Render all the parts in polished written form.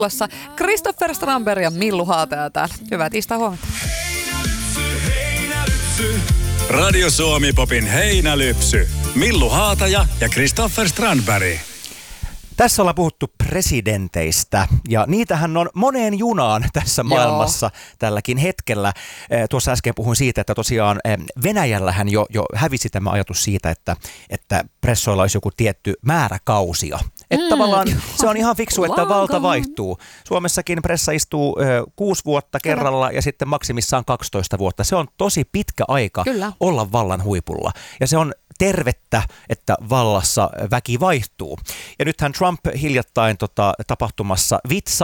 Christopher Strandberg ja Millu Haataja täällä. Hyvää tiistai huomenta. Radio Suomi Popin heinälypsy. Millu Haataja ja Christopher Strandberg. Tässä ollaan puhuttu presidenteistä ja niitähän on moneen junaan tässä maailmassa tälläkin hetkellä. Tuossa äsken puhuin siitä, että tosiaan Venäjällähän jo hävisi tämä ajatus siitä, että pressoilla olisi joku tietty määrä kausia. Että tavallaan se on ihan fiksu, että valta vaihtuu. Suomessakin pressa istuu 6 vuotta kerralla ja sitten maksimissaan 12 vuotta. Se on tosi pitkä aika olla vallan huipulla ja se on tervettä, että vallassa väki vaihtuu. Ja nythän Trump hiljattain tapahtumassa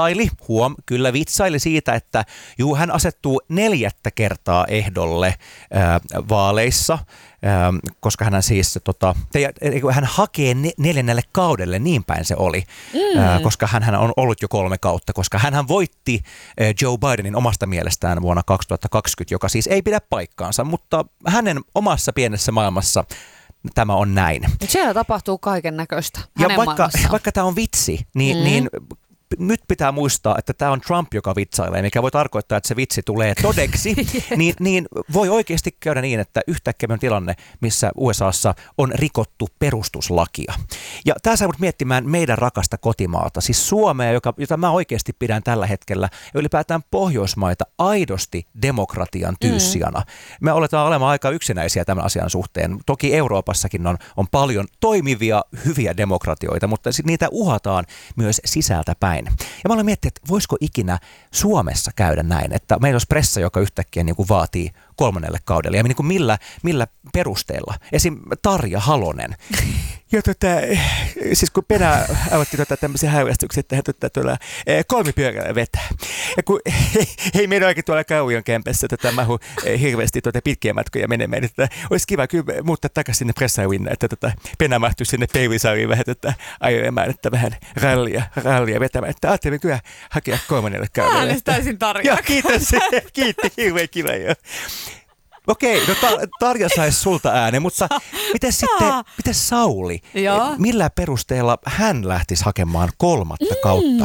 vitsaili siitä, että hän asettuu 4. kertaa ehdolle vaaleissa, koska hän siis hän hakee 4. kaudelle, niin päin se oli, koska hän on ollut jo 3 kautta, koska hän voitti Joe Bidenin omasta mielestään vuonna 2020, joka siis ei pidä paikkaansa, mutta hänen omassa pienessä maailmassa tämä on näin. Siellä tapahtuu kaiken näköistä. Ja vaikka tämä on vitsi, niin nyt pitää muistaa, että tämä on Trump, joka vitsailee, mikä voi tarkoittaa, että se vitsi tulee todeksi, niin voi oikeasti käydä niin, että yhtäkkiä on tilanne, missä USAssa on rikottu perustuslakia. Ja tämä saa mut miettimään meidän rakasta kotimaata, siis Suomea, jota mä oikeasti pidän tällä hetkellä, ja ylipäätään Pohjoismaita aidosti demokratian tyyssijana. Me aletaan olemaan aika yksinäisiä tämän asian suhteen. Toki Euroopassakin on paljon toimivia, hyviä demokratioita, mutta niitä uhataan myös sisältä päin. Ja mä olen miettinyt, että voisiko ikinä Suomessa käydä näin, että meillä olisi pressa, joka yhtäkkiä niin kuin vaatii 3. kaudelle. Ja niin kuin millä perusteella? Esim. Tarja Halonen. Ja siis kun Penä aloitti tämmöisiä häyvästyksiä, että tuolla kolmipyörällä vetää. Ja kun ei meidän oikein tuolla Kaujon kämpässä mahu hirveästi pitkiä matkoja menemään, että olisi kiva kyllä muuttaa takaisin sinne pressauinne, että Penä mahtuisi sinne peilisariin vähän ajelemaan, että vähän rallia vetämään. Että ajattelin kyllä hakea 3. kaudelle. Äänestäisin Tarjaa. Joo, kiitti, hirveän kiva jo. Okei, no Tarja saisi sulta äänen, mutta miten Sauli? Millä perusteella hän lähtisi hakemaan 3. kautta?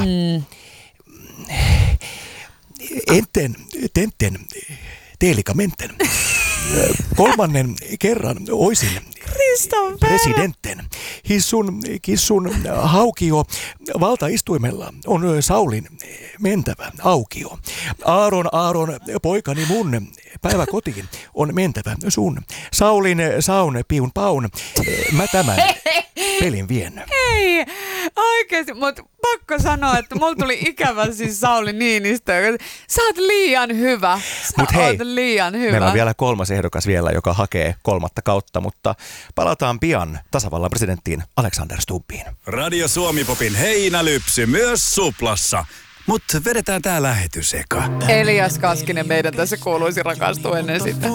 Tenten, teelikamenten. 3. kerran oisin presidenten. Kissun haukio valtaistuimella on Saulin mentävä aukio. Aaron, poikani mun, päivä kotiin on mentävä sun. Saulin saun piun paun, mä tämän pelin vien. Hei, oikeesti, mutta pakko sanoa, että mulla tuli ikävä siis Sauli Niinistö. Sä oot liian hyvä. Liian hyvä. Meillä on vielä 3. ehdokas vielä, joka hakee 3. kautta, mutta palataan pian tasavallan presidenttiin Alexander Stubbiin. Radio Suomi Popin heinälypsy myös Suplassa. Mutta vedetään tää lähetys eka. Elias Kaskinen meidän tässä kuuluisi rakastua ennen sitä.